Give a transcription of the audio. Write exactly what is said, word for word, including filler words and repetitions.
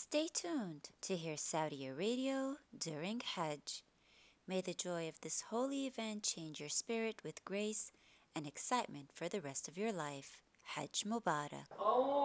Stay tuned to hear Saudi Radio during Hajj. May the joy of this holy event change your spirit with grace and excitement for the rest of your life. Hajj Mubarak.